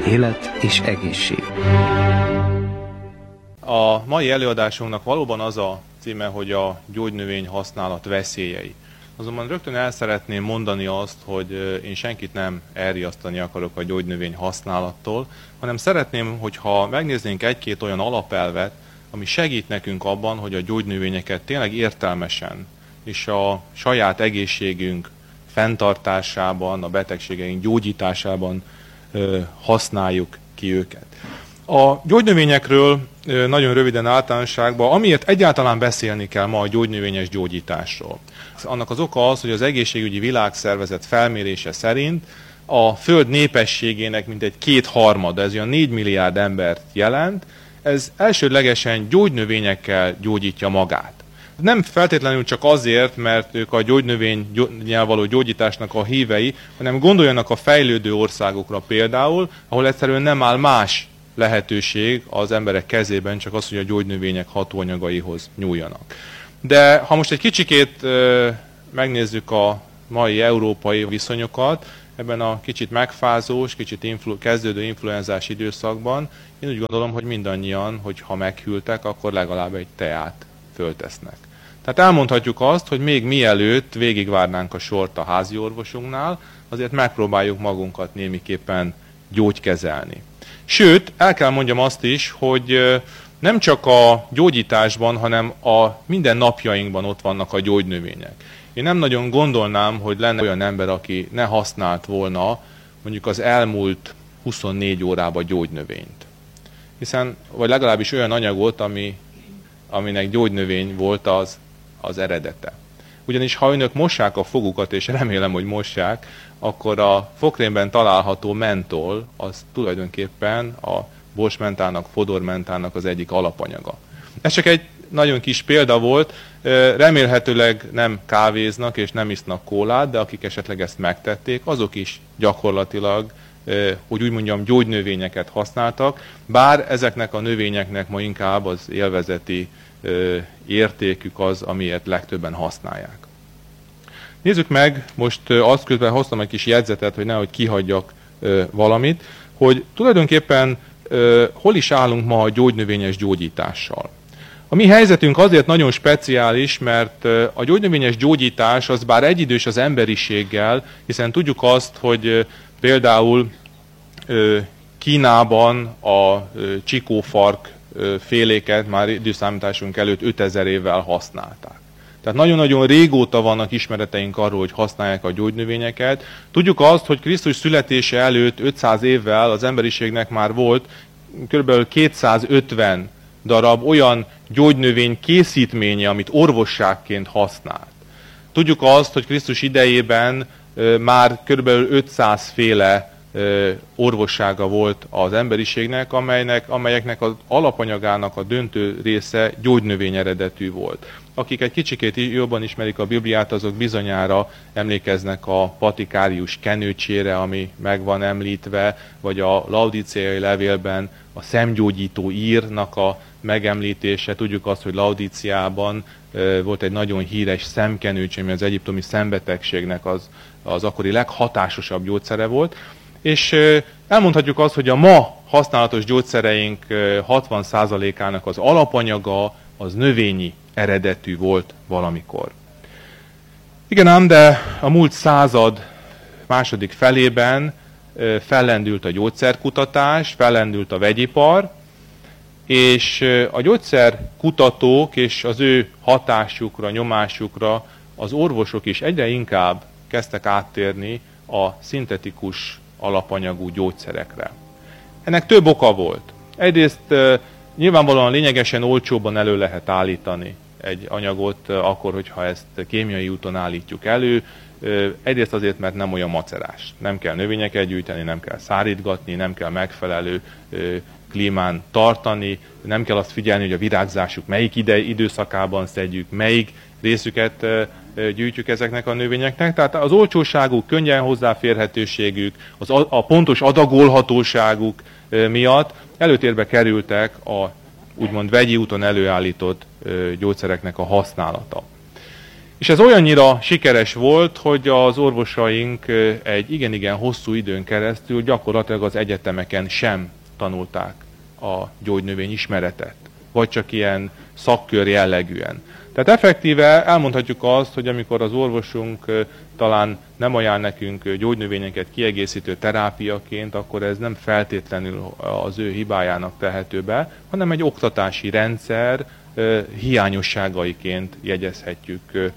Élet és egészség. A mai előadásunknak valóban az a címe, hogy a gyógynövény használat veszélyei. Azonban rögtön el szeretném mondani azt, hogy én senkit nem elriasztani akarok a gyógynövény használattól, hanem szeretném, hogyha megnéznénk egy-két olyan alapelvet, ami segít nekünk abban, hogy a gyógynövényeket tényleg értelmesen és a saját egészségünk fenntartásában, a betegségeink gyógyításában használjuk ki őket. A gyógynövényekről nagyon röviden általánosságban, amiért egyáltalán beszélni kell ma a gyógynövényes gyógyításról. Annak az oka az, hogy az Egészségügyi Világszervezet felmérése szerint a Föld népességének mintegy 2/3, ez olyan 4 milliárd embert jelent, ez elsődlegesen gyógynövényekkel gyógyítja magát. Nem feltétlenül csak azért, mert ők a gyógynövényel való gyógyításnak a hívei, hanem gondoljanak a fejlődő országokra például, ahol egyszerűen nem áll más lehetőség az emberek kezében, csak az, hogy a gyógynövények hatóanyagaihoz nyúljanak. De ha most egy kicsikét megnézzük a mai európai viszonyokat, ebben a kicsit megfázós, kicsit kezdődő influenzás időszakban, én úgy gondolom, hogy mindannyian, hogyha meghűltek, akkor legalább egy teát föltesznek. Tehát elmondhatjuk azt, hogy még mielőtt végigvárnánk a sort a házi orvosunknál, azért megpróbáljuk magunkat némiképpen gyógykezelni. Sőt, el kell mondjam azt is, hogy nem csak a gyógyításban, hanem a minden napjainkban ott vannak a gyógynövények. Én nem nagyon gondolnám, hogy lenne olyan ember, aki ne használt volna mondjuk az elmúlt 24 órában gyógynövényt. Hiszen, vagy legalábbis olyan anyagot, aminek gyógynövény volt az eredete. Ugyanis ha önök mossák a fogukat, és remélem, hogy mossák, akkor a fogkrémben található mentol, az tulajdonképpen a borsmentának, fodormentának az egyik alapanyaga. Ez csak egy nagyon kis példa volt, remélhetőleg nem kávéznak és nem isznak kólát, de akik esetleg ezt megtették, azok is gyakorlatilag, hogy úgy mondjam, gyógynövényeket használtak, bár ezeknek a növényeknek ma inkább az élvezeti értékük az, amiért legtöbben használják. Nézzük meg, most azt közben hoztam egy kis jegyzetet, hogy nehogy kihagyjak valamit, hogy tulajdonképpen hol is állunk ma a gyógynövényes gyógyítással. A mi helyzetünk azért nagyon speciális, mert a gyógynövényes gyógyítás az bár egyidős az emberiséggel, hiszen tudjuk azt, hogy például Kínában a csikófark féléket már időszámításunk előtt 5000 évvel használták. Tehát nagyon-nagyon régóta vannak ismereteink arról, hogy használják a gyógynövényeket. Tudjuk azt, hogy Krisztus születése előtt 500 évvel az emberiségnek már volt kb. 250 darab olyan gyógynövény készítménye, amit orvosságként használt. Tudjuk azt, hogy Krisztus idejében már kb. 500 féle orvossága volt az emberiségnek, amelyeknek az alapanyagának a döntő része gyógynövény eredetű volt. Akik egy kicsikét jobban ismerik a Bibliát, azok bizonyára emlékeznek a patikárius kenőcsére, ami meg van említve, vagy a laudíciai levélben a szemgyógyító írnak a megemlítése. Tudjuk azt, hogy Laudíciában volt egy nagyon híres szemkenőcs, ami az egyiptomi szembetegségnek az akkori leghatásosabb gyógyszere volt. És elmondhatjuk azt, hogy a ma használatos gyógyszereink 60%-ának az alapanyaga az növényi eredetű volt valamikor. Igen ám, de a múlt század második felében fellendült a gyógyszerkutatás, fellendült a vegyipar, és a gyógyszerkutatók és az ő hatásukra, nyomásukra az orvosok is egyre inkább kezdtek áttérni a szintetikus alapanyagú gyógyszerekre. Ennek több oka volt. Egyrészt nyilvánvalóan lényegesen olcsóbban elő lehet állítani egy anyagot, akkor, hogyha ezt kémiai úton állítjuk elő. Egyrészt azért, mert nem olyan macerás. Nem kell növényeket gyűjteni, nem kell szárítgatni, nem kell megfelelő klímán tartani, nem kell azt figyelni, hogy a virágzásuk melyik időszakában szedjük, melyik részüket gyűjtjük ezeknek a növényeknek. Tehát az olcsóságuk, könnyen hozzáférhetőségük, a pontos adagolhatóságuk miatt előtérbe kerültek a úgymond vegyi úton előállított gyógyszereknek a használata. És ez olyannyira sikeres volt, hogy az orvosaink egy igen-igen hosszú időn keresztül gyakorlatilag az egyetemeken sem tanulták a gyógynövény ismeretet, vagy csak ilyen szakkör jellegűen. Tehát effektíve elmondhatjuk azt, hogy amikor az orvosunk talán nem ajánl nekünk gyógynövényeket kiegészítő terápiaként, akkor ez nem feltétlenül az ő hibájának tehető be, hanem egy oktatási rendszer hiányosságaiként jegyezhetjük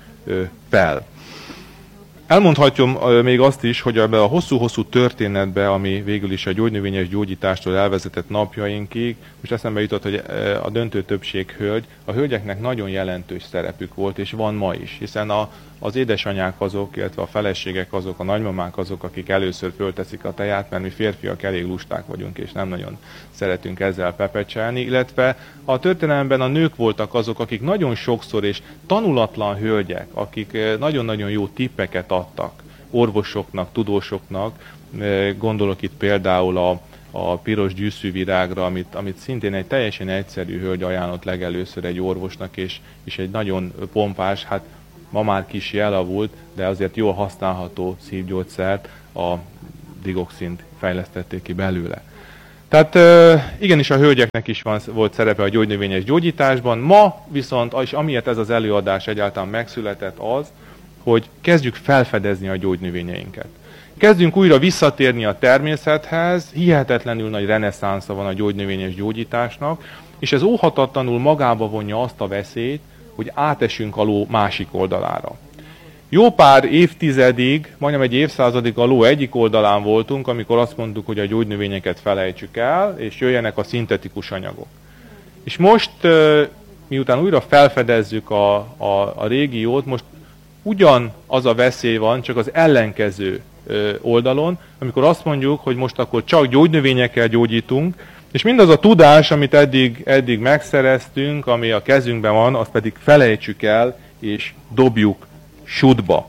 fel. Elmondhatjam még azt is, hogy ebbe a hosszú-hosszú történetbe, ami végül is a gyógynövényes gyógyítástól elvezetett napjainkig, most eszembe jutott, hogy a döntő többség hölgy, a hölgyeknek nagyon jelentős szerepük volt, és van ma is, hiszen az édesanyák azok, illetve a feleségek azok, a nagymamák azok, akik először fölteszik a teját, mert mi férfiak elég lusták vagyunk, és nem nagyon szeretünk ezzel pepecselni, illetve a történelemben a nők voltak azok, akik nagyon sokszor, és tanulatlan hölgyek, akik nagyon-nagyon jó tippeket adtak orvosoknak, tudósoknak, gondolok itt például a piros gyűszűvirágra, amit szintén egy teljesen egyszerű hölgy ajánlott legelőször egy orvosnak, és egy nagyon pompás, hát ma már kis elavult, de azért jól használható szívgyógyszert, a digoxint fejlesztették ki belőle. Tehát igenis a hölgyeknek is volt szerepe a gyógynövényes gyógyításban. Ma viszont, és amiért ez az előadás egyáltalán megszületett az, hogy kezdjük felfedezni a gyógynövényeinket. Kezdjünk újra visszatérni a természethez, hihetetlenül nagy reneszánsza van a gyógynövényes gyógyításnak, és ez óhatatlanul magába vonja azt a veszélyt, hogy átesünk a ló másik oldalára. Jó pár évtizedig, majdnem egy évszázadig a ló egyik oldalán voltunk, amikor azt mondtuk, hogy a gyógynövényeket felejtsük el, és jöjjenek a szintetikus anyagok. És most, miután újra felfedezzük a régiót, most ugyanaz a veszély van, csak az ellenkező oldalon, amikor azt mondjuk, hogy most akkor csak gyógynövényekkel gyógyítunk, és mindaz a tudás, amit eddig megszereztünk, ami a kezünkben van, azt pedig felejtsük el, és dobjuk sutba.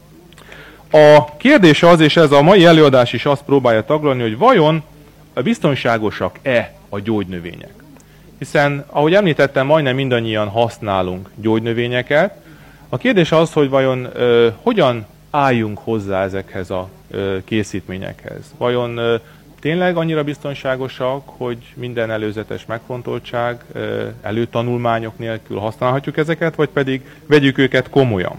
A kérdés az, és ez a mai előadás is azt próbálja taglalni, hogy vajon biztonságosak-e a gyógynövények? Hiszen, ahogy említettem, majdnem mindannyian használunk gyógynövényeket. A kérdés az, hogy vajon hogyan álljunk hozzá ezekhez a készítményekhez. Vajon tényleg annyira biztonságosak, hogy minden előzetes megfontoltság, előtanulmányok nélkül használhatjuk ezeket, vagy pedig vegyük őket komolyan?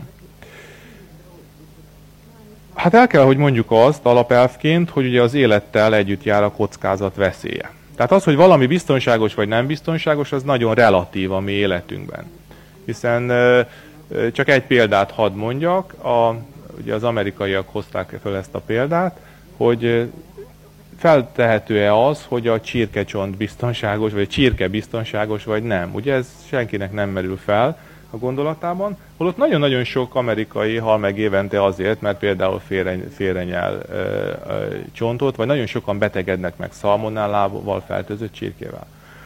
Hát el kell, hogy mondjuk azt alapelvként, hogy ugye az élettel együtt jár a kockázat veszélye. Tehát az, hogy valami biztonságos vagy nem biztonságos, az nagyon relatív a mi életünkben. Hiszen csak egy példát hadd mondjak, ugye az amerikaiak hozták fel ezt a példát, hogy feltehető-e az, hogy a csirkecsont biztonságos, vagy a csirke biztonságos, vagy nem. Ugye ez senkinek nem merül fel a gondolatában, holott nagyon-nagyon sok amerikai hal meg évente azért, mert például félrenyel csontot, vagy nagyon sokan betegednek meg szalmonellával fertőzött csirkével.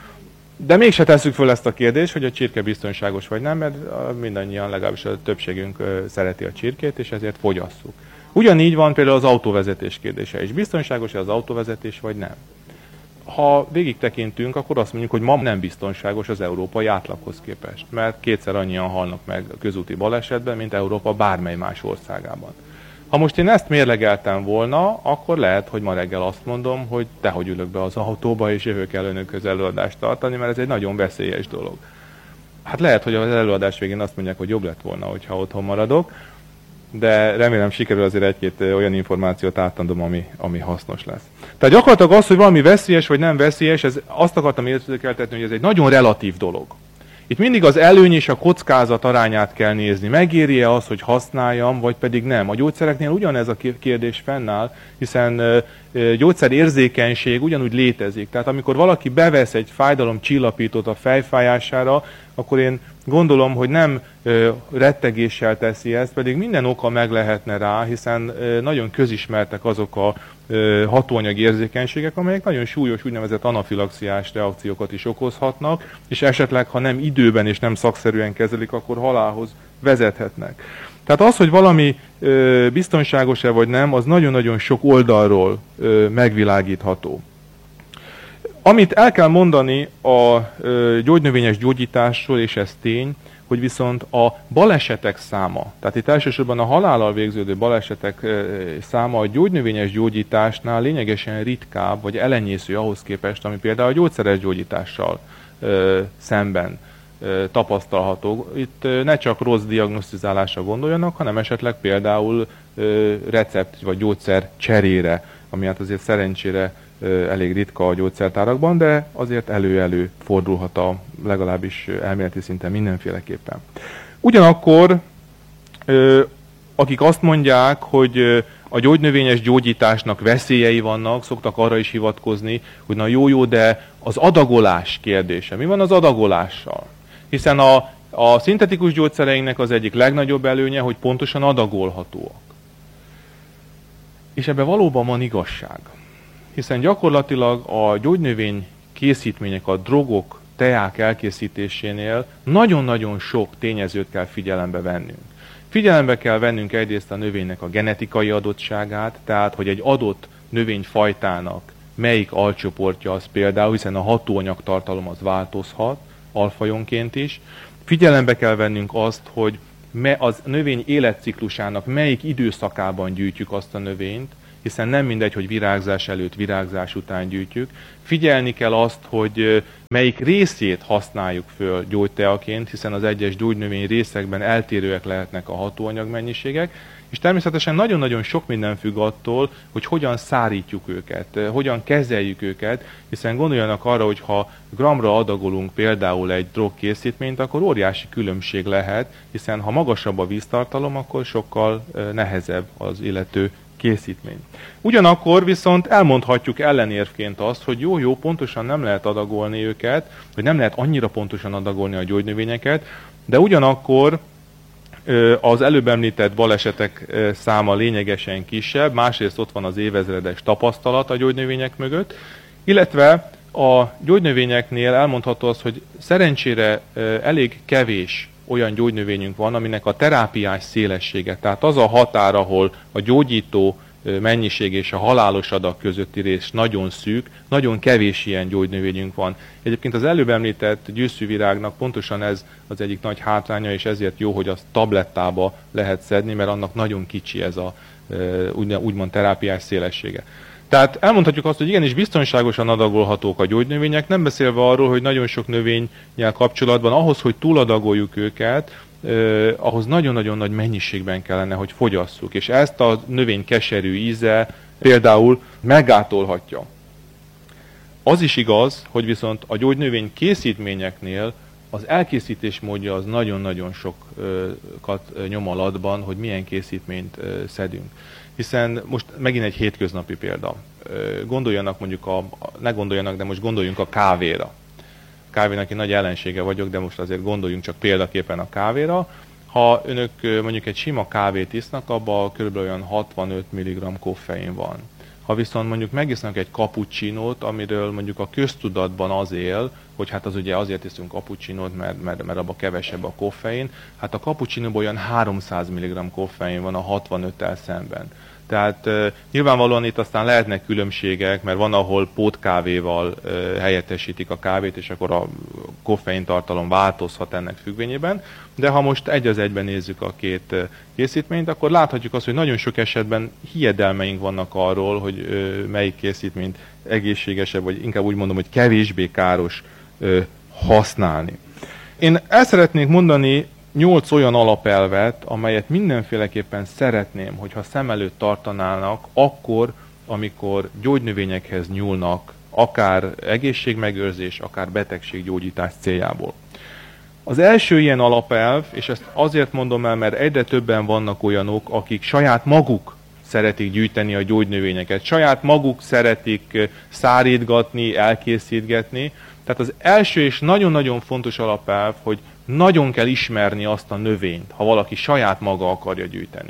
De mégse tesszük föl ezt a kérdést, hogy a csirke biztonságos vagy nem, mert mindannyian, legalábbis a többségünk szereti a csirkét, és ezért fogyasszuk. Ugyanígy van például az autóvezetés kérdése is. Biztonságos-e az autóvezetés, vagy nem? Ha végig tekintünk, akkor azt mondjuk, hogy ma nem biztonságos az európai átlaghoz képest, mert kétszer annyian halnak meg a közúti balesetben, mint Európa bármely más országában. Ha most én ezt mérlegeltem volna, akkor lehet, hogy ma reggel azt mondom, hogy dehogy ülök be az autóba, és jövök el önökhöz előadást tartani, mert ez egy nagyon veszélyes dolog. Hát lehet, hogy az előadás végén azt mondják, hogy jobb lett volna, hogyha otthon maradok, de remélem sikerül azért egy-két olyan információt átadnom, ami hasznos lesz. Tehát gyakorlatilag az, hogy valami veszélyes vagy nem veszélyes, azt akartam érzékeltetni, hogy ez egy nagyon relatív dolog. Itt mindig az előny és a kockázat arányát kell nézni. Megéri-e az, hogy használjam, vagy pedig nem? A gyógyszereknél ugyanez a kérdés fennáll, hiszen gyógyszerérzékenység ugyanúgy létezik. Tehát amikor valaki bevesz egy fájdalomcsillapítót a fejfájására, akkor én gondolom, hogy nem rettegéssel teszi ezt, pedig minden oka meg lehetne rá, hiszen nagyon közismertek azok a hatóanyagi érzékenységek, amelyek nagyon súlyos úgynevezett anafilaxiás reakciókat is okozhatnak, és esetleg, ha nem időben és nem szakszerűen kezelik, akkor halálhoz vezethetnek. Tehát az, hogy valami biztonságos-e vagy nem, az nagyon-nagyon sok oldalról megvilágítható. Amit el kell mondani a gyógynövényes gyógyításról, és ez tény, hogy viszont a balesetek száma, tehát itt elsősorban a halállal végződő balesetek száma a gyógynövényes gyógyításnál lényegesen ritkább, vagy elenyésző ahhoz képest, ami például a gyógyszeres gyógyítással szemben tapasztalható. Itt ne csak rossz diagnosztizálásra gondoljanak, hanem esetleg például recept vagy gyógyszer cserére, ami hát azért szerencsére elég ritka a gyógyszertárakban, de azért elő-elő fordulhat legalábbis elméleti szinten mindenféleképpen. Ugyanakkor, akik azt mondják, hogy a gyógynövényes gyógyításnak veszélyei vannak, szoktak arra is hivatkozni, hogy na jó, de az adagolás kérdése. Mi van az adagolással? Hiszen a szintetikus gyógyszereinknek az egyik legnagyobb előnye, hogy pontosan adagolhatóak. És ebben valóban van igazság. Hiszen gyakorlatilag a gyógynövény készítmények, a drogok, teák elkészítésénél nagyon-nagyon sok tényezőt kell figyelembe vennünk. Figyelembe kell vennünk egyrészt a növénynek a genetikai adottságát, tehát hogy egy adott növényfajtának melyik alcsoportja az például, hiszen a hatóanyagtartalom az változhat, alfajonként is. Figyelembe kell vennünk azt, hogy az növény életciklusának melyik időszakában gyűjtjük azt a növényt, hiszen nem mindegy, hogy virágzás előtt, virágzás után gyűjtjük. Figyelni kell azt, hogy melyik részét használjuk föl gyógyteaként, hiszen az egyes gyógynövény részekben eltérőek lehetnek a hatóanyagmennyiségek, és természetesen nagyon-nagyon sok minden függ attól, hogy hogyan szárítjuk őket, hogyan kezeljük őket, hiszen gondoljanak arra, hogy ha gramra adagolunk például egy drogkészítményt, akkor óriási különbség lehet, hiszen ha magasabb a víztartalom, akkor sokkal nehezebb az illető készítmény. Ugyanakkor viszont elmondhatjuk ellenérvként azt, hogy jó, pontosan nem lehet adagolni őket, vagy nem lehet annyira pontosan adagolni a gyógynövényeket, de ugyanakkor az előbb említett balesetek száma lényegesen kisebb, másrészt ott van az évezredes tapasztalat a gyógynövények mögött, illetve a gyógynövényeknél elmondható az, hogy szerencsére elég kevés olyan gyógynövényünk van, aminek a terápiás szélessége, tehát az a határ, ahol a gyógyító mennyiség és a halálos adag közötti rész nagyon szűk, nagyon kevés ilyen gyógynövényünk van. Egyébként az előbb említett gyűszűvirágnak pontosan ez az egyik nagy hátránya, és ezért jó, hogy azt tablettába lehet szedni, mert annak nagyon kicsi ez a úgymond terápiás szélessége. Tehát elmondhatjuk azt, hogy igenis biztonságosan adagolhatók a gyógynövények, nem beszélve arról, hogy nagyon sok növényel kapcsolatban ahhoz, hogy túladagoljuk őket, ahhoz nagyon-nagyon nagy mennyiségben kellene, hogy fogyasszuk. És ezt a növény keserű íze például meggátolhatja. Az is igaz, hogy viszont a gyógynövény készítményeknél az elkészítés módja az nagyon-nagyon sokat nyom alatban, hogy milyen készítményt szedünk. Hiszen most megint egy hétköznapi példa. Gondoljanak mondjuk ne gondoljanak, de most gondoljunk a kávéra. Kávénak én nagy ellensége vagyok, de most azért gondoljunk csak példaképpen a kávéra. Ha önök mondjuk egy sima kávét isznak, abban kb. Olyan 65 mg koffein van. Ha viszont mondjuk megisznak egy cappuccinót, amiről mondjuk a köztudatban az él, hogy hát az ugye azért iszunk cappuccinót, mert abban kevesebb a koffein, hát a cappuccinóban olyan 300 mg koffein van a 65-tel szemben. Tehát nyilvánvalóan itt aztán lehetnek különbségek, mert van, ahol pótkávéval helyettesítik a kávét, és akkor a koffein tartalom változhat ennek függvényében. De ha most egy az egyben nézzük a két készítményt, akkor láthatjuk azt, hogy nagyon sok esetben hiedelmeink vannak arról, hogy melyik készítményt egészségesebb, vagy inkább úgy mondom, hogy kevésbé káros használni. Én el szeretnék mondani 8 olyan alapelvet, amelyet mindenféleképpen szeretném, hogyha szem előtt tartanának akkor, amikor gyógynövényekhez nyúlnak, akár egészségmegőrzés, akár betegséggyógyítás céljából. Az első ilyen alapelv, és ezt azért mondom el, mert egyre többen vannak olyanok, akik saját maguk szeretik gyűjteni a gyógynövényeket, saját maguk szeretik szárítgatni, elkészítgetni. Tehát az első és nagyon-nagyon fontos alapelv, hogy nagyon kell ismerni azt a növényt, ha valaki saját maga akarja gyűjteni.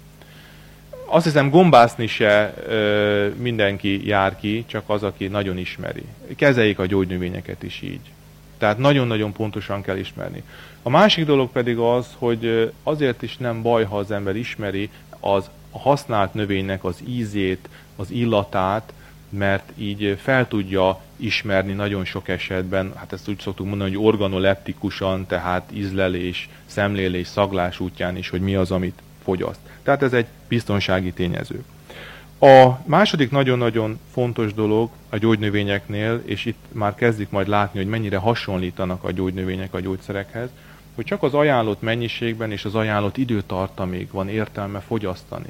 Azt hiszem, gombászni se mindenki jár ki, csak az, aki nagyon ismeri. Kezeljék a gyógynövényeket is így. Tehát nagyon-nagyon pontosan kell ismerni. A másik dolog pedig az, hogy azért is nem baj, ha az ember ismeri a használt növénynek az ízét, az illatát, mert így fel tudja ismerni nagyon sok esetben, hát ezt úgy szoktuk mondani, hogy organoleptikusan, tehát ízlelés, szemlélés, szaglás útján is, hogy mi az, amit fogyaszt. Tehát ez egy biztonsági tényező. A második nagyon-nagyon fontos dolog a gyógynövényeknél, és itt már kezdik majd látni, hogy mennyire hasonlítanak a gyógynövények a gyógyszerekhez, hogy csak az ajánlott mennyiségben és az ajánlott időtartamig van értelme fogyasztani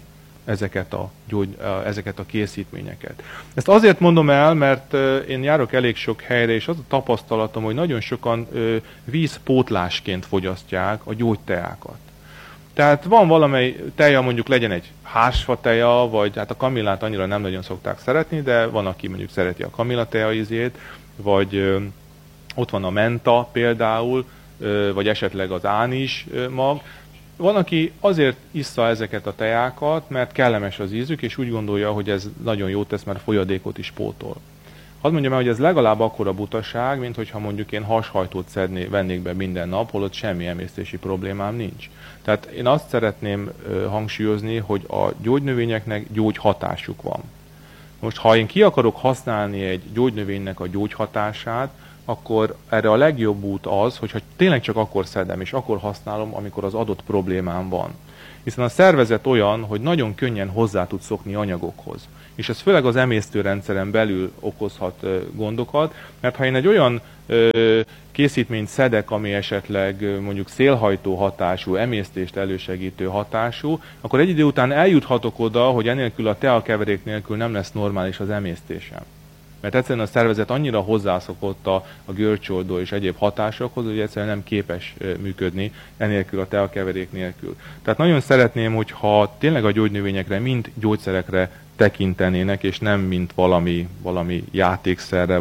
ezeket a készítményeket. Ezt azért mondom el, mert én járok elég sok helyre, és az a tapasztalatom, hogy nagyon sokan vízpótlásként fogyasztják a gyógyteákat. Tehát van valamely teja, mondjuk legyen egy hársfa teja, vagy hát a kamillát annyira nem nagyon szokták szeretni, de van, aki mondjuk szereti a kamilla teja ízét, vagy ott van a menta például, vagy esetleg az ánis mag. Van, aki azért issza ezeket a tejákat, mert kellemes az ízük, és úgy gondolja, hogy ez nagyon jót tesz, mert folyadékot is pótol. Hadd mondjam el, hogy ez legalább akkora butaság, mint hogyha mondjuk én hashajtót vennék be minden nap, holott semmi emésztési problémám nincs. Tehát én azt szeretném hangsúlyozni, hogy a gyógynövényeknek gyógyhatásuk van. Most, ha én ki akarok használni egy gyógynövénynek a gyógyhatását, akkor erre a legjobb út az, hogyha tényleg csak akkor szedem és akkor használom, amikor az adott problémám van. Hiszen a szervezet olyan, hogy nagyon könnyen hozzá tud szokni anyagokhoz. És ez főleg az emésztőrendszeren belül okozhat gondokat, mert ha én egy olyan készítményt szedek, ami esetleg mondjuk szélhajtó hatású, emésztést elősegítő hatású, akkor egy idő után eljuthatok oda, hogy enélkül a teakeverék nélkül nem lesz normális az emésztésem. Mert egyszerűen a szervezet annyira hozzászokott a görcsoldó és egyéb hatásokhoz, hogy egyszerűen nem képes működni enélkül a teakeverék nélkül. Tehát nagyon szeretném, hogyha tényleg a gyógynövényekre, mint gyógyszerekre tekintenének, és nem mint valami játékszerre,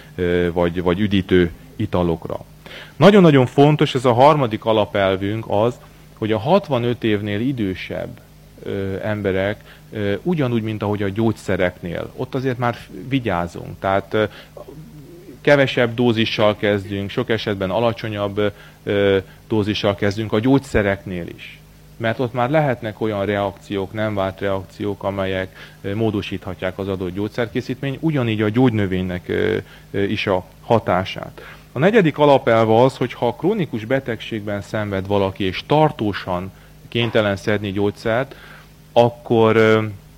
vagy üdítő italokra. Nagyon-nagyon fontos, ez a harmadik alapelvünk az, hogy a 65 évnél idősebb emberek ugyanúgy, mint ahogy a gyógyszereknél, ott azért már vigyázunk. Tehát kevesebb dózissal kezdünk, sok esetben alacsonyabb dózissal kezdünk a gyógyszereknél is. Mert ott már lehetnek olyan reakciók, nem várt reakciók, amelyek módosíthatják az adott gyógyszerkészítmény, ugyanígy a gyógynövénynek is a hatását. A negyedik alapelv az, hogy ha krónikus betegségben szenved valaki, és tartósan kénytelen szedni gyógyszert, akkor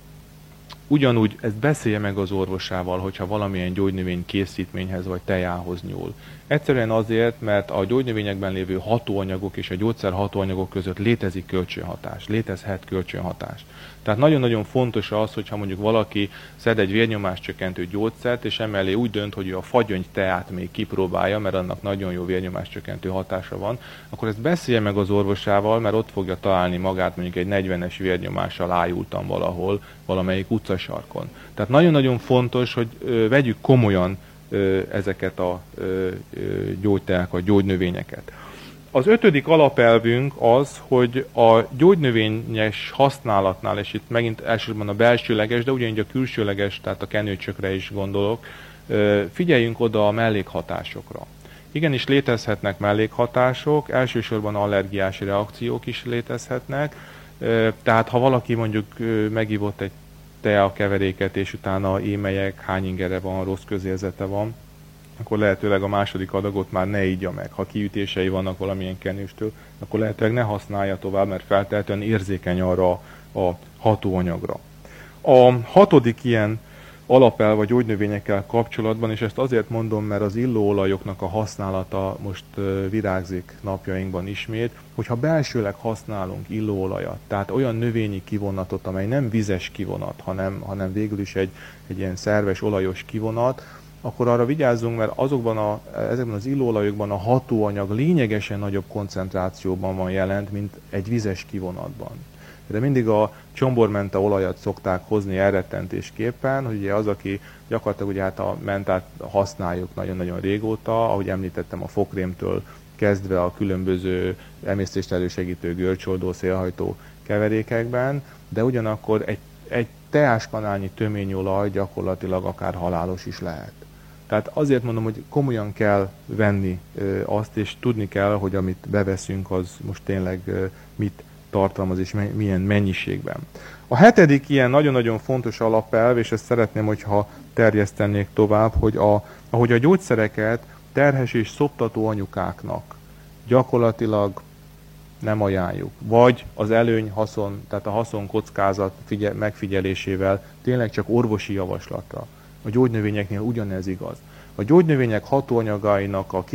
ugyanúgy ezt beszélje meg az orvosával, hogyha valamilyen gyógynövény készítményhez vagy tejához nyúl. Egyszerűen azért, mert a gyógynövényekben lévő hatóanyagok és a gyógyszer hatóanyagok között létezik kölcsönhatás, létezhet kölcsönhatás. Tehát nagyon-nagyon fontos az, hogyha mondjuk valaki szed egy vérnyomáscsökkentő gyógyszert, és emellé úgy dönt, hogy ő a fagyöngy teát még kipróbálja, mert annak nagyon jó vérnyomáscsökkentő hatása van, akkor ezt beszélje meg az orvosával, mert ott fogja találni magát mondjuk egy 40-es vérnyomással ájultan valahol, valamelyik utcasarkon. Tehát nagyon-nagyon fontos, hogy vegyük komolyan ezeket a gyógyteákat, gyógynövényeket. Az ötödik alapelvünk az, hogy a gyógynövényes használatnál, és itt megint elsősorban a belsőleges, de ugyanígy a külsőleges, tehát a kenőcsökre is gondolok, figyeljünk oda a mellékhatásokra. Igenis létezhetnek mellékhatások, elsősorban allergiás reakciók is létezhetnek, tehát ha valaki mondjuk megivott egy teakeveréket, és utána émelyek, hány ingere van, rossz közérzete van, akkor lehetőleg a második adagot már ne igya meg. Ha kiütései vannak valamilyen kenőstől, akkor lehetőleg ne használja tovább, mert feltétlenül érzékeny arra a hatóanyagra. A hatodik ilyen alapelv a gyógynövényekkel kapcsolatban, és ezt azért mondom, mert az illóolajoknak a használata most virágzik napjainkban ismét, hogyha belsőleg használunk illóolajat, tehát olyan növényi kivonatot, amely nem vizes kivonat, hanem végül is egy ilyen szerves, olajos kivonat, akkor arra vigyázzunk, mert ezekben az illóolajokban a hatóanyag lényegesen nagyobb koncentrációban van jelent, mint egy vizes kivonatban. De mindig a csombormenta olajat szokták hozni elrettentésképpen, hogy ugye az, aki gyakorlatilag ugye hát a mentát használjuk nagyon-nagyon régóta, ahogy említettem, a fokrémtől kezdve a különböző emésztést elősegítő görcsoldó, szélhajtó keverékekben, de ugyanakkor egy teáskanálnyi töményolaj gyakorlatilag akár halálos is lehet. Tehát azért mondom, hogy komolyan kell venni azt, és tudni kell, hogy amit beveszünk, az most tényleg mit tartalmaz és milyen mennyiségben. A hetedik ilyen nagyon-nagyon fontos alapelv, és ezt szeretném, hogyha terjesztenék tovább, hogy ahogy a gyógyszereket terhes és szoptató anyukáknak gyakorlatilag nem ajánljuk, vagy az előny-haszon, tehát a haszon-kockázat megfigyelésével tényleg csak orvosi javaslatra. A gyógynövényeknél ugyanez igaz. A gyógynövények hatóanyagainak a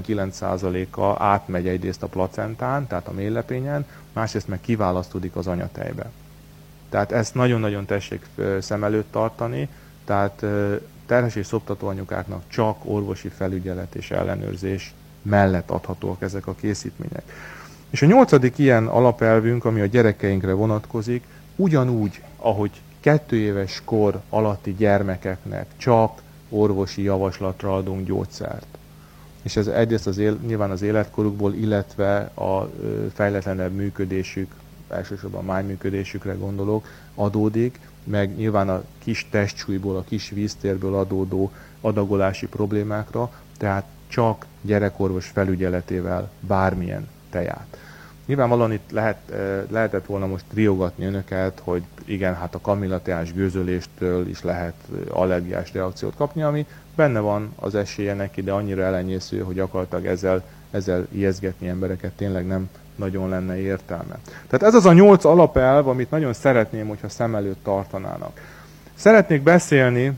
99%-a átmegy egyrészt a placentán, tehát a méhlepényen, másrészt meg kiválasztódik az anyatejbe. Tehát ezt nagyon-nagyon tessék szem előtt tartani, tehát terhes és szoptató anyukáknak csak orvosi felügyelet és ellenőrzés mellett adhatóak ezek a készítmények. És a 8. ilyen alapelvünk, ami a gyerekeinkre vonatkozik, ugyanúgy, ahogy 2 éves kor alatti gyermekeknek csak orvosi javaslatra adunk gyógyszert. És ez egyrészt nyilván az életkorukból, illetve a fejletlenebb működésük, elsősorban májműködésükre gondolok, adódik, meg nyilván a kis testsúlyból, a kis víztérből adódó adagolási problémákra, tehát csak gyerekorvos felügyeletével bármilyen teját. Nyilvánvalóan itt lehetett volna most riogatni önöket, hogy igen, hát a kamillateás gőzöléstől is lehet allergiás reakciót kapni, ami benne van az esélye neki, de annyira elenyésző, hogy gyakorlatilag ezzel ijeszgetni embereket tényleg nem nagyon lenne értelme. Tehát ez az a 8 alapelv, amit nagyon szeretném, hogyha szem előtt tartanának. Szeretnék beszélni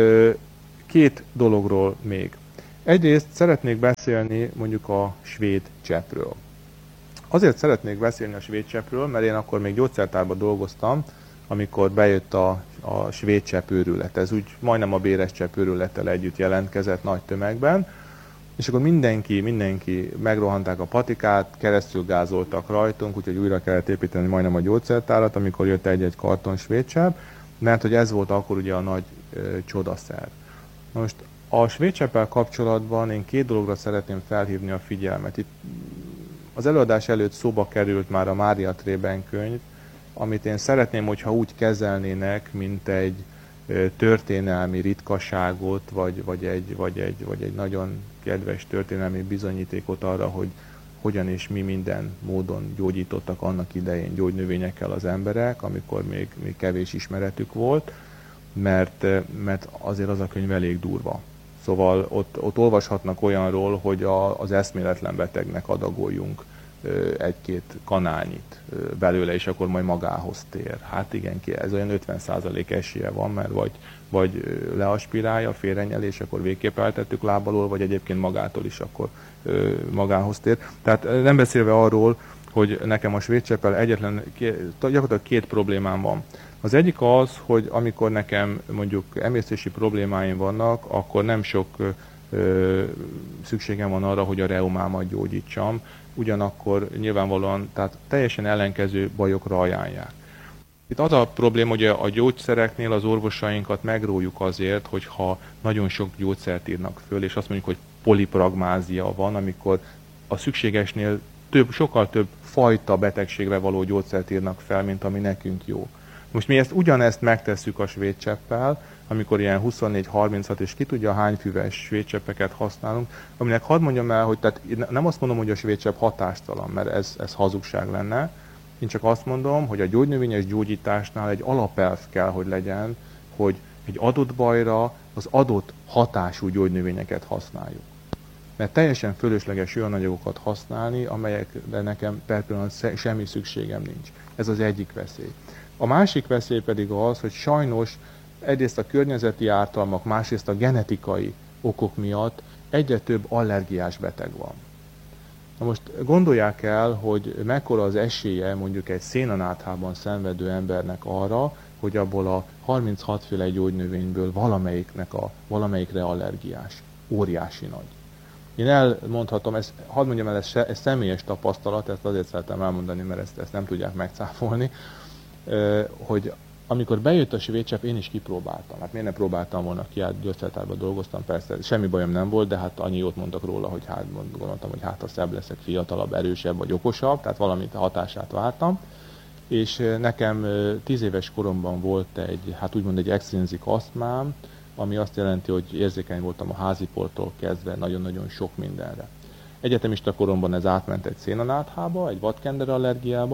2 dologról még. Egyrészt szeretnék beszélni mondjuk a svéd cseppről. Azért szeretnék beszélni a svéd cseppről, mert én akkor még gyógyszertárban dolgoztam, amikor bejött a svéd csepp őrület. Ez úgy majdnem a béres csepp őrülettel együtt jelentkezett nagy tömegben, és akkor mindenki megrohanták a patikát, keresztül gázoltak rajtunk, úgyhogy újra kellett építeni majdnem a gyógyszertárat, amikor jött egy karton svéd csepp, mert hogy ez volt akkor ugye a nagy csodaszer. Most a svéd cseppel kapcsolatban én 2 dologra szeretném felhívni a figyelmet. Itt az előadás előtt szóba került már a Mária Trében könyv, amit én szeretném, hogyha úgy kezelnének, mint egy történelmi ritkaságot, vagy egy nagyon kedves történelmi bizonyítékot arra, hogy hogyan és mi minden módon gyógyítottak annak idején gyógynövényekkel az emberek, amikor még kevés ismeretük volt, mert azért az a könyv elég durva. Szóval ott olvashatnak olyanról, hogy az eszméletlen betegnek adagoljunk 1-2 kanálnyit belőle, és akkor majd magához tér. Hát igen, ez olyan 50% esélye van, mert vagy leaspirálja, félrenyeli, és akkor végképp eltettük lábalól, vagy egyébként magától is akkor magához tér. Tehát nem beszélve arról, hogy nekem a svéd cseppel gyakorlatilag 2 problémám van. Az egyik az, hogy amikor nekem mondjuk emésztési problémáim vannak, akkor nem sok szükségem van arra, hogy a reumámat gyógyítsam, ugyanakkor nyilvánvalóan tehát teljesen ellenkező bajokra ajánlják. Itt az a probléma, hogy a gyógyszereknél az orvosainkat megrójuk azért, hogyha nagyon sok gyógyszert írnak föl, és azt mondjuk, hogy polipragmázia van, amikor a szükségesnél sokkal több fajta betegségre való gyógyszert írnak fel, mint ami nekünk jó. Most mi ugyanezt megtesszük a svéd cseppel, amikor ilyen 24-36 és ki tudja hány füves svéd cseppeket használunk, aminek hadd mondjam el, hogy tehát nem azt mondom, hogy a svéd csepp hatástalan, mert ez hazugság lenne. Én csak azt mondom, hogy a gyógynövényes gyógyításnál egy alapelv kell, hogy legyen, hogy egy adott bajra az adott hatású gyógynövényeket használjuk. Mert teljesen fölösleges olyan anyagokat használni, amelyekre nekem per pillanat semmi szükségem nincs. Ez az egyik veszély. A másik veszély pedig az, hogy sajnos egyrészt a környezeti ártalmak, másrészt a genetikai okok miatt egyre több allergiás beteg van. Na most gondolják el, hogy mekkora az esélye mondjuk egy szénanáthában szenvedő embernek arra, hogy abból a 36 féle gyógynövényből valamelyikre allergiás. Óriási nagy. Én elmondhatom, hadd mondjam el, ez személyes tapasztalat, ezt azért szeretem elmondani, mert ezt nem tudják megcáfolni, hogy amikor bejött a svéd csepp, én is kipróbáltam. Hát miért ne próbáltam volna ki, hát gyógyszertárban dolgoztam, persze semmi bajom nem volt, de hát annyi jót mondtak róla, hogy gondoltam, hogy ha szebb leszek, fiatalabb, erősebb vagy okosabb, tehát valamit hatását vártam. És nekem 10 éves koromban volt egy extrinzik asztmám, ami azt jelenti, hogy érzékeny voltam a háziporttól kezdve nagyon-nagyon sok mindenre. Egyetemista koromban ez átment egy szénanáthába, egy vadkender allergiába,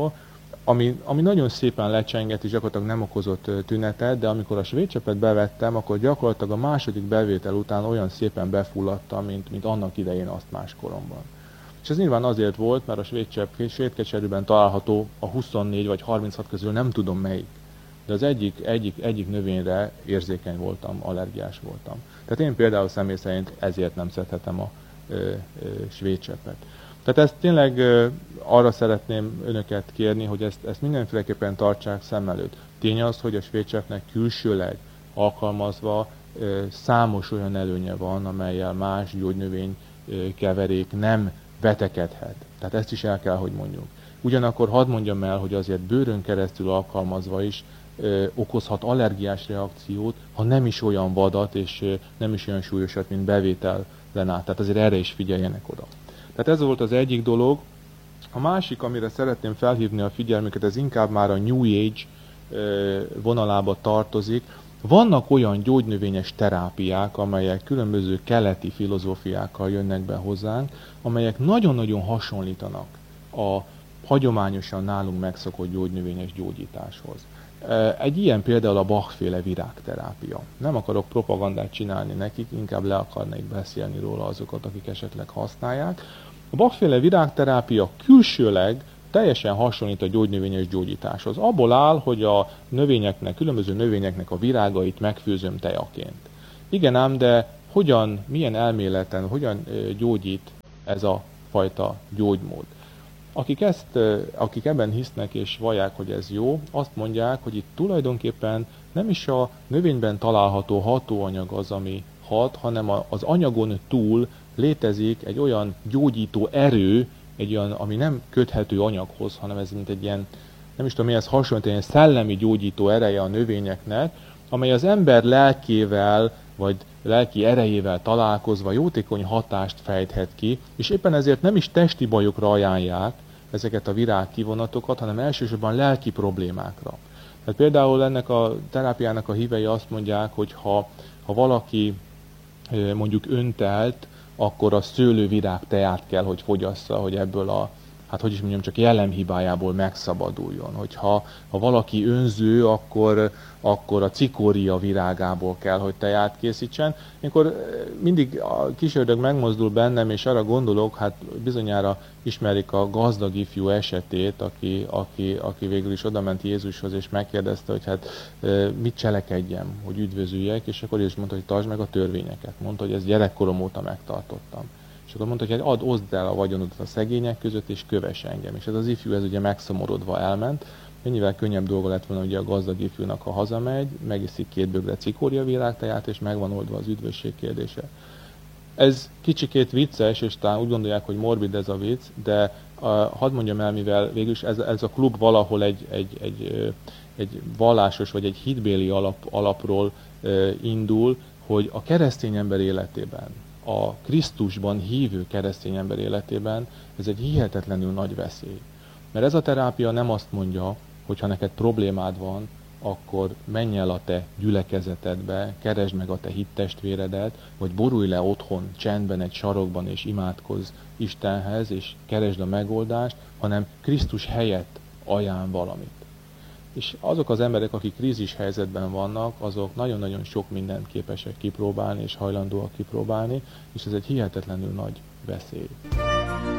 ami nagyon szépen lecsengett és gyakorlatilag nem okozott tünetet, de amikor a svédcsepet bevettem, akkor gyakorlatilag a második bevétel után olyan szépen befulladtam, mint annak idején azt koromban. És ez nyilván azért volt, mert a svéd keserűben található a 24 vagy 36 közül nem tudom melyik. De az egyik növényre érzékeny voltam, allergiás voltam. Tehát én például személy szerint ezért nem szedhetem a svédcseppet. Tehát ezt tényleg arra szeretném önöket kérni, hogy ezt mindenféleképpen tartsák szem előtt. Tény az, hogy a svédcseppnek külsőleg alkalmazva számos olyan előnye van, amellyel más gyógynövény keverék nem vetekedhet. Tehát ezt is el kell, hogy mondjuk. Ugyanakkor hadd mondjam el, hogy azért bőrön keresztül alkalmazva is okozhat allergiás reakciót, ha nem is olyan vadat, és nem is olyan súlyosat, mint bevételen át. Tehát azért erre is figyeljenek oda. Tehát ez volt az egyik dolog. A másik, amire szeretném felhívni a figyelmüket, ez inkább már a New Age vonalába tartozik. Vannak olyan gyógynövényes terápiák, amelyek különböző keleti filozófiákkal jönnek be hozzánk, amelyek nagyon-nagyon hasonlítanak a hagyományosan nálunk megszokott gyógynövényes gyógyításhoz. Egy ilyen például a Bach-féle virágterápia. Nem akarok propagandát csinálni nekik, inkább le akarnék beszélni róla azokat, akik esetleg használják. A Bach-féle virágterápia külsőleg teljesen hasonlít a gyógynövényes gyógyításhoz. Abból áll, hogy a különböző növényeknek a virágait megfőzöm tejaként. Igen ám, de milyen elméleten, hogyan gyógyít ez a fajta gyógymód? Akik ebben hisznek és vallják, hogy ez jó, azt mondják, hogy itt tulajdonképpen nem is a növényben található hatóanyag az, ami hat, hanem az anyagon túl létezik egy olyan gyógyító erő, egy olyan, ami nem köthető anyaghoz, hanem ez mint egy ilyen, nem is tudom mihez hasonlít, egy ilyen szellemi gyógyító ereje a növényeknek, amely az ember lelkével, vagy lelki erejével találkozva jótékony hatást fejthet ki, és éppen ezért nem is testi bajokra ajánlják ezeket a virágkivonatokat, hanem elsősorban lelki problémákra. Tehát például ennek a terápiának a hívei azt mondják, hogy ha valaki mondjuk öntelt, akkor a szőlővirág teát kell, hogy fogyassza, hogy ebből csak jellemhibájából megszabaduljon. Hogyha valaki önző, akkor a cikória virágából kell, hogy teát készítsen. Akkor mindig a kis ördög megmozdul bennem, és arra gondolok, hát bizonyára ismerik a gazdag ifjú esetét, aki végül is odament Jézushoz, és megkérdezte, hogy hát mit cselekedjem, hogy üdvözüljek, és akkor Jézus mondta, hogy tartsd meg a törvényeket. Mondta, hogy ezt gyerekkorom óta megtartottam. És akkor mondta, hogy oszd el a vagyonodat a szegények között, és kövess engem. És ez az ifjú, ez ugye megszomorodva elment. Mennyivel könnyebb dolga lett volna, ugye a gazdag ifjúnak, ha hazamegy, megiszik 2 bögre cikória virágteját, és megvan oldva az üdvösség kérdése. Ez kicsikét vicces, és talán úgy gondolják, hogy morbid ez a vicc, de hadd mondjam el, mivel végülis ez a klub valahol egy vallásos vagy egy hitbéli alapról indul, hogy a keresztény ember életében, a Krisztusban hívő keresztény ember életében ez egy hihetetlenül nagy veszély. Mert ez a terápia nem azt mondja, hogy ha neked problémád van, akkor menj el a te gyülekezetedbe, keresd meg a te hittestvéredet, vagy borulj le otthon, csendben, egy sarokban, és imádkozz Istenhez, és keresd a megoldást, hanem Krisztus helyett ajánl valamit. És azok az emberek, akik krízis helyzetben vannak, azok nagyon-nagyon sok mindent képesek kipróbálni, és hajlandóak kipróbálni, és ez egy hihetetlenül nagy veszély.